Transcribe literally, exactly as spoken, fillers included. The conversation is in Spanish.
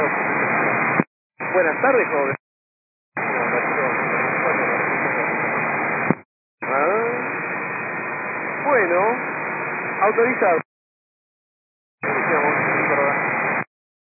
Buenas tardes, joven. Ah, bueno, autorizado. Iniciamos el programa.